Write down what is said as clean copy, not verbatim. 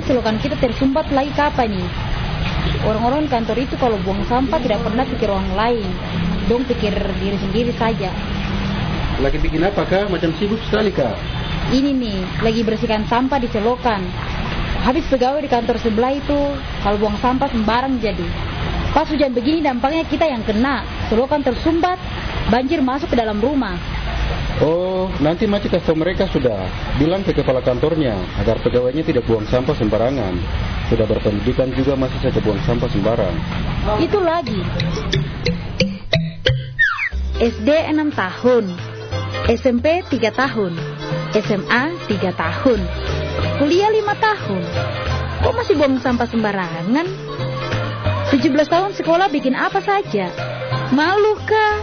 selokan kita tersumbat lagi kapan nih? Orang-orang kantor itu kalau buang sampah tidak pernah pikir orang lain, dong pikir diri sendiri saja. Lagi bikin apa kak? Macam sibuk sekali kak. Ini nih, lagi bersihkan sampah di selokan. Habis pegawai di kantor sebelah itu, kalau buang sampah sembarang jadi. Pas hujan begini dampaknya kita yang kena, selokan tersumbat, banjir masuk ke dalam rumah. Oh, nanti Maci kasih tahu mereka sudah. Bilang ke kepala kantornya agar pegawainya tidak buang sampah sembarangan. Sudah berpendidikan juga masih saja buang sampah sembarang. Itu lagi. SD 6 tahun, SMP 3 tahun, SMA 3 tahun, kuliah 5 tahun. Kok masih buang sampah sembarangan? 17 tahun sekolah bikin apa saja? Malu kah?